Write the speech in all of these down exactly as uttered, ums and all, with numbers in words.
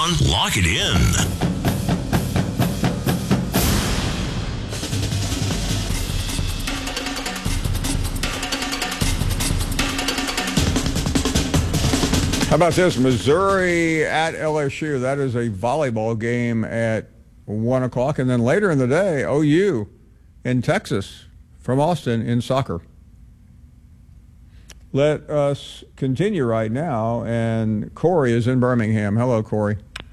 on Lock It In. How about this? Missouri at L S U. That is a volleyball game at one o'clock. And then later in the day, O U in Texas from Austin in soccer. Let us continue right now. And Corey is in Birmingham. Hello, Corey.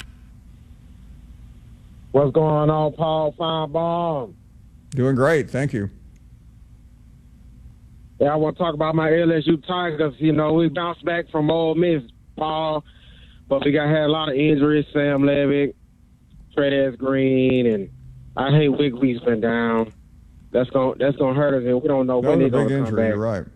What's going on, Paul Feinbaum? Doing great. Thank you. Yeah, I want to talk about my L S U Tigers. You know, we bounced back from Ole Miss, Paul, but we got had a lot of injuries. Sam Levitt, Trez Green, and I hate Wigby's been down. That's going that's gonna hurt us, and we don't know when they're going to come back. You're right.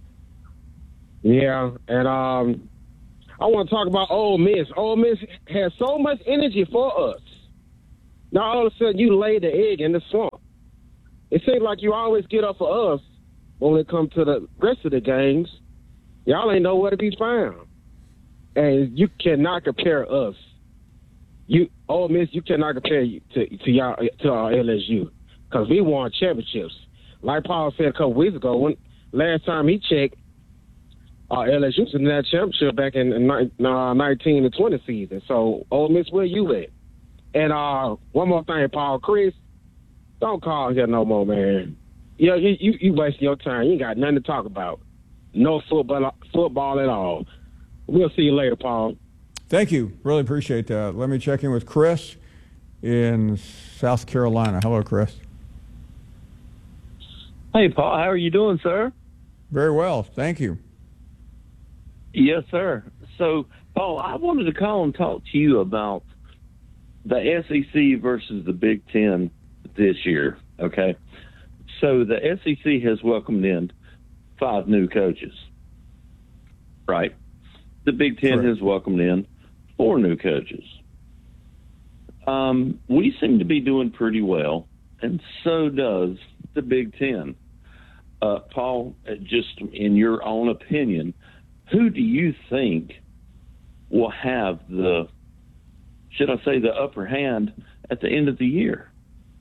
Yeah, and um, I want to talk about Ole Miss. Ole Miss has so much energy for us. Now all of a sudden you lay the egg in the swamp. It seems like you always get up for us when it comes to the rest of the games. Y'all ain't nowhere to be found. And you cannot compare us. You, Ole Miss, you cannot compare you to to y'all to our L S U because we won championships. Like Paul said a couple weeks ago, when last time he checked, our L S U was in that championship back in the uh, nineteen to twenty season. So Ole Miss, where you at? And uh, one more thing, Paul, Chris, don't call here no more, man. You know, you you, you wasting your time. You ain't got nothing to talk about. No football, football at all. We'll see you later, Paul. Thank you. Really appreciate that. Let me check in with Chris in South Carolina. Hello, Chris. Hey, Paul. How are you doing, sir? Very well. Thank you. Yes, sir. So, Paul, I wanted to call and talk to you about the S E C versus the Big Ten this year, okay? So the S E C has welcomed in five new coaches, right? The Big Ten Correct. has welcomed in four new coaches. Um, we seem to be doing pretty well, and so does the Big Ten. Uh, Paul, just in your own opinion, who do you think will have the, should I say, the upper hand at the end of the year?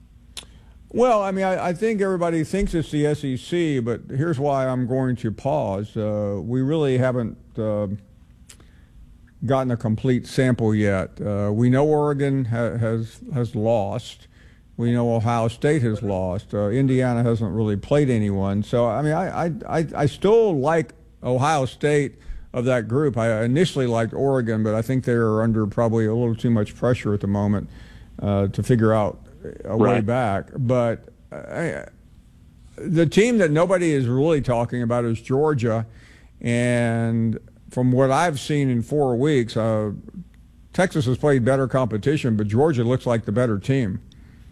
Well, I mean, I, I think everybody thinks it's the S E C, but here's why I'm going to pause. Uh, we really haven't uh, gotten a complete sample yet. Uh, we know Oregon ha- has has lost. We know Ohio State has lost. Uh, Indiana hasn't really played anyone. So, I mean, I, I, I, I still like Ohio State of that group. I initially liked Oregon, but I think they're under probably a little too much pressure at the moment uh, to figure out a way Right. back. But I, the team that nobody is really talking about is Georgia. And from what I've seen in four weeks, uh, Texas has played better competition, but Georgia looks like the better team.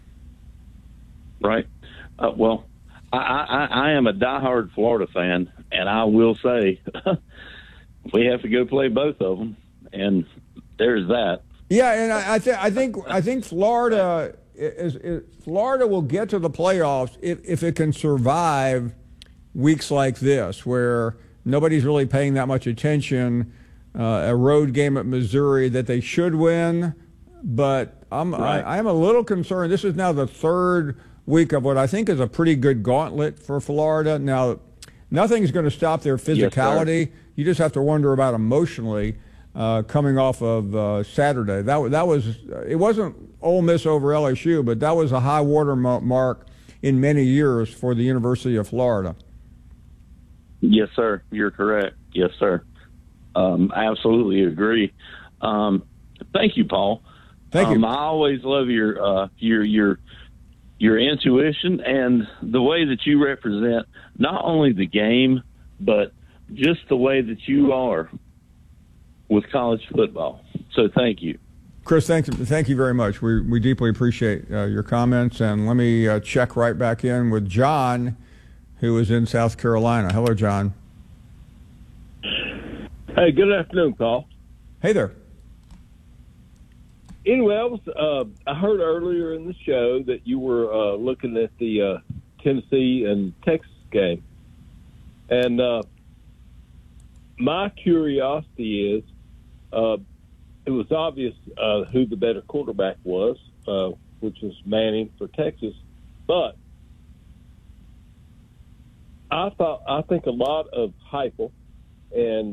Right. Uh, well, I, I, I am a diehard Florida fan, and I will say we have to go play both of them, and there's that. Yeah, and I, I, th- I think I think Florida is, is Florida will get to the playoffs if, if it can survive weeks like this, where nobody's really paying that much attention. Uh, a road game at Missouri that they should win, but I'm Right. I, I'm a little concerned. This is now the third week of what I think is a pretty good gauntlet for Florida. Now, nothing's going to stop their physicality. Yes, you just have to wonder about emotionally uh, coming off of uh, Saturday. That that was it wasn't Ole Miss over L S U, but that was a high water mark in many years for the University of Florida. Yes, sir. You're correct. Yes, sir. Um, I absolutely agree. Um, thank you, Paul. Thank um, you. I always love your uh, your your your intuition and the way that you represent not only the game, but just the way that you are with college football. So thank you. Chris, thank, thank you very much. We, we deeply appreciate uh, your comments. And let me uh, check right back in with John, who is in South Carolina. Hello, John. Hey, good afternoon, Paul. Hey there. Anyway, I, was, uh, I heard earlier in the show that you were uh, looking at the uh, Tennessee and Texas game. And uh, my curiosity is, uh, it was obvious uh, who the better quarterback was, uh, which was Manning for Texas. But I thought I think a lot of Heupel, and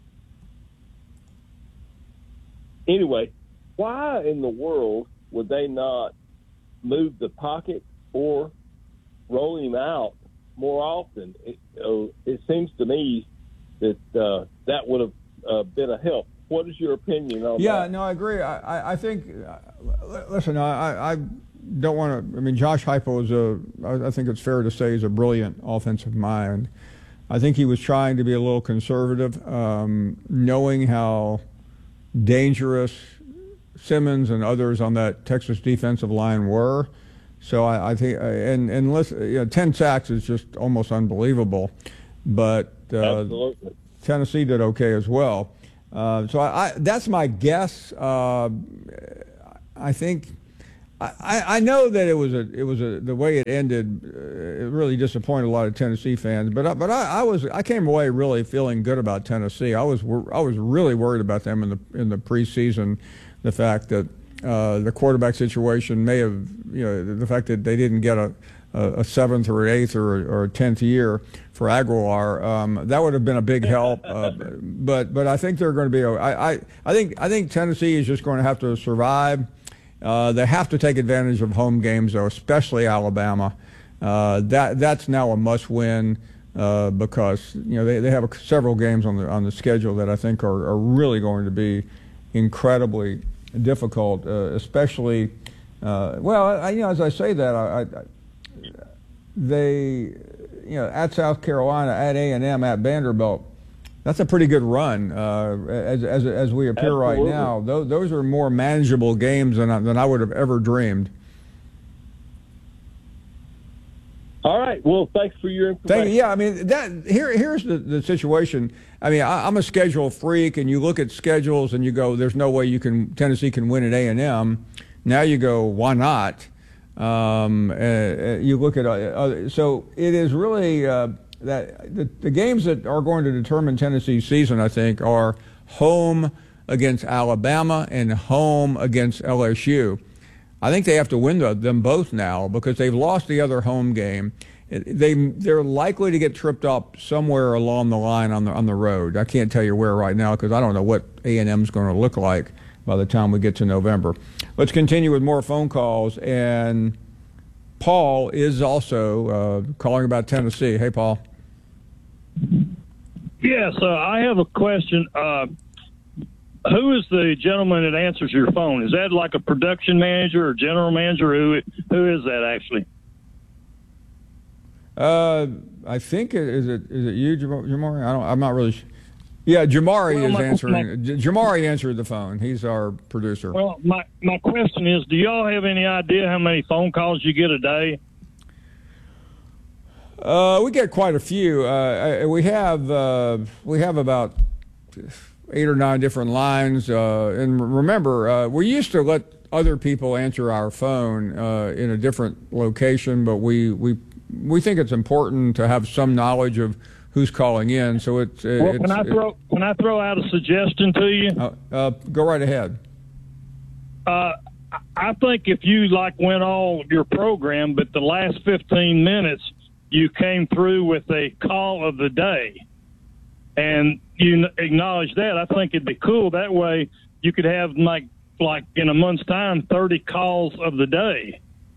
anyway, why in the world would they not move the pocket or roll him out more often? It, uh, it seems to me that uh, that would have uh, been a help. What is your opinion on yeah, that? Yeah, no, I agree. I, I, I think, uh, listen, I, I don't want to, I mean, Josh Heupel is a, I, I think it's fair to say he's a brilliant offensive mind. I think he was trying to be a little conservative, um, knowing how dangerous Simmons and others on that Texas defensive line were. So I, I think, and and listen, you know, ten sacks is just almost unbelievable. But uh, Tennessee did okay as well. Uh, so I, I, that's my guess. Uh, I think I, I know that it was a it was a the way it ended. Uh, it really disappointed a lot of Tennessee fans. But I, but I, I was I came away really feeling good about Tennessee. I was I was really worried about them in the in the preseason. The fact that uh, the quarterback situation may have, you know, the fact that they didn't get a, a seventh or eighth or, or a tenth year for Aguilar, um, that would have been a big help. Uh, but but I think they're going to be. I, I I think I think Tennessee is just going to have to survive. Uh, they have to take advantage of home games, though, especially Alabama. Uh, that that's now a must-win uh, because you know they, they have a, several games on the on the schedule that I think are, are really going to be incredibly difficult, uh, especially, uh, well, I, you know, as I say that, I, I, they, you know, at South Carolina, at A and M, at Vanderbilt, that's a pretty good run uh, as, as as we appear Absolutely. Right now. Those, those are more manageable games than I, than I would have ever dreamed. All right. Well, thanks for your information. Thank you. Yeah, I mean, that here here's the, the situation. I mean, I, I'm a schedule freak, and you look at schedules and you go, "There's no way you can Tennessee can win at A and M." Now you go, "Why not?" Um, uh, you look at uh, uh, so it is really uh, that the, the games that are going to determine Tennessee's season, I think, are home against Alabama and home against L S U. I think they have to win the, them both now because they've lost the other home game. They they're likely to get tripped up somewhere along the line on the on the road. I can't tell you where right now because I don't know what A and M is going to look like by the time we get to November. Let's continue with more phone calls. And Paul is also uh, calling about Tennessee. Hey, Paul. Yes, uh, I have a question. Uh, Who is the gentleman that answers your phone? Is that like a production manager or general manager? Who who is that actually? Uh, I think it is it is it you, Jamari? I don't. I'm not really. Sh- yeah, Jamari well, is my, answering. My, Jamari answered the phone. He's our producer. Well, my my question is, do y'all have any idea how many phone calls you get a day? Uh, we get quite a few. Uh, we have uh, we have about eight or nine different lines. Uh, and remember, uh, we used to let other people answer our phone uh, in a different location, but we, we we think it's important to have some knowledge of who's calling in. So it's. Well, it's, can I throw it, can I throw out a suggestion to you? Uh, uh, go right ahead. Uh, I think if you like went all your program, but the last fifteen minutes you came through with a call of the day, and you acknowledge that, I think it'd be cool. That way you could have, like, like in a month's time, thirty calls of the day.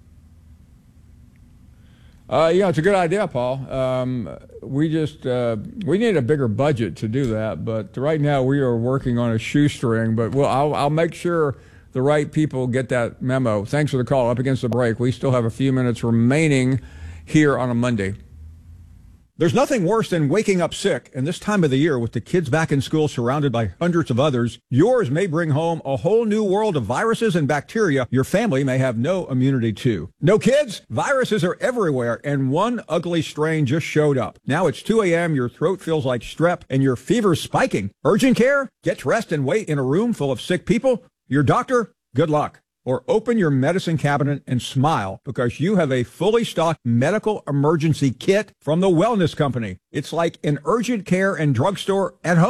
Uh, yeah, it's a good idea, Paul. Um, we just uh, we need a bigger budget to do that, but right now we are working on a shoestring. But we'll, I'll, I'll make sure the right people get that memo. Thanks for the call. Up against the break, we still have a few minutes remaining here on a Monday. There's nothing worse than waking up sick, and this time of the year with the kids back in school surrounded by hundreds of others, yours may bring home a whole new world of viruses and bacteria your family may have no immunity to. No kids? Viruses are everywhere, and one ugly strain just showed up. Now it's two a.m., your throat feels like strep, and your fever's spiking. Urgent care? Get dressed and wait in a room full of sick people? Your doctor? Good luck. Or open your medicine cabinet and smile because you have a fully stocked medical emergency kit from the Wellness Company. It's like an urgent care and drugstore at home.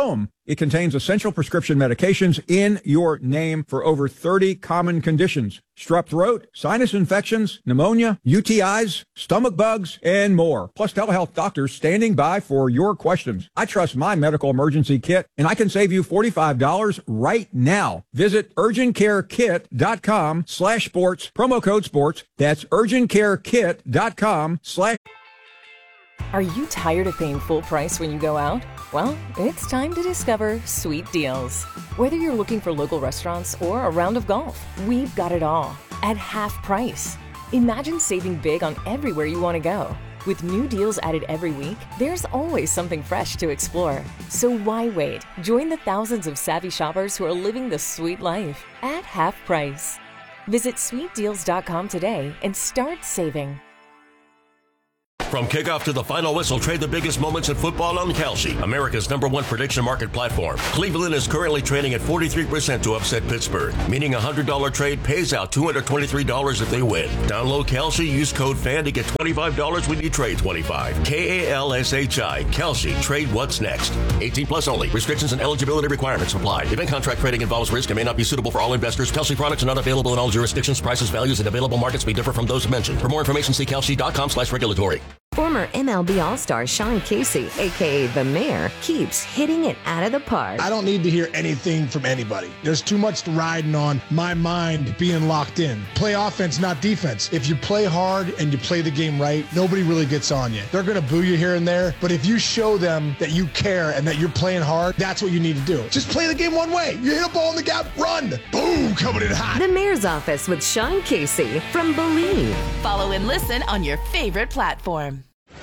It contains essential prescription medications in your name for over thirty common conditions: strep throat, sinus infections, pneumonia, U T Is, stomach bugs, and more. Plus telehealth doctors standing by for your questions. I trust my medical emergency kit, and I can save you forty-five dollars right now. Visit urgentcarekit.com slash sports, promo code sports. That's urgentcarekit.com slash. Are you tired of paying full price when you go out? Well, it's time to discover Sweet Deals. Whether you're looking for local restaurants or a round of golf, we've got it all at half price. Imagine saving big on everywhere you want to go. With new deals added every week, there's always something fresh to explore. So why wait? Join the thousands of savvy shoppers who are living the sweet life at half price. Visit sweet deals dot com today and start saving. From kickoff to the final whistle, trade the biggest moments in football on Kalshi, America's number one prediction market platform. Cleveland is currently trading at forty-three percent to upset Pittsburgh, meaning a one hundred dollars trade pays out two hundred twenty-three dollars if they win. Download Kalshi, use code FAN to get twenty-five dollars when you trade twenty-five dollars. K A L S H I, Kalshi, trade what's next. eighteen plus only. Restrictions and eligibility requirements apply. Event contract trading involves risk and may not be suitable for all investors. Kalshi products are not available in all jurisdictions. Prices, values, and available markets may differ from those mentioned. For more information, see kalshi dot com slash regulatory. Former M L B All-Star Sean Casey, a k a. The Mayor, keeps hitting it out of the park. I don't need to hear anything from anybody. There's too much riding on my mind being locked in. Play offense, not defense. If you play hard and you play the game right, nobody really gets on you. They're going to boo you here and there, but if you show them that you care and that you're playing hard, that's what you need to do. Just play the game one way. You hit a ball in the gap, run. Boom, coming in hot. The Mayor's Office with Sean Casey from Believe. Follow and listen on your favorite platform.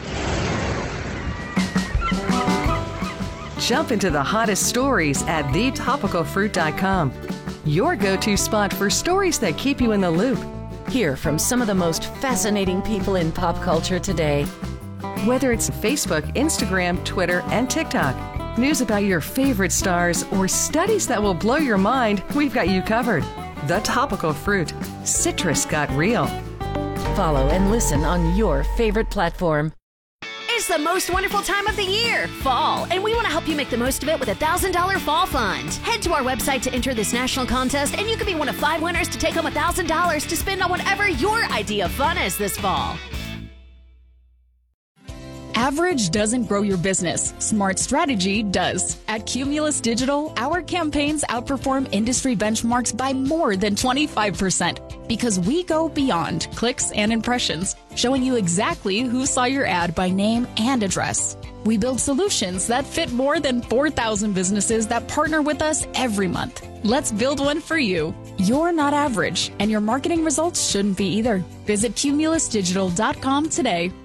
Jump into the hottest stories at the topical fruit dot com. Your go-to spot for stories that keep you in the loop. Hear from some of the most fascinating people in pop culture today. Whether it's Facebook, Instagram, Twitter, and TikTok, news about your favorite stars, or studies that will blow your mind, we've got you covered. The Topical Fruit. Citrus got real. Follow and listen on your favorite platform. It's the most wonderful time of the year, fall, and we want to help you make the most of it with a one thousand dollars Fall Fund. Head to our website to enter this national contest, and you can be one of five winners to take home one thousand dollars to spend on whatever your idea of fun is this fall. Average doesn't grow your business. Smart strategy does. At Cumulus Digital, our campaigns outperform industry benchmarks by more than twenty-five percent because we go beyond clicks and impressions, showing you exactly who saw your ad by name and address. We build solutions that fit more than four thousand businesses that partner with us every month. Let's build one for you. You're not average, and your marketing results shouldn't be either. Visit cumulus digital dot com today.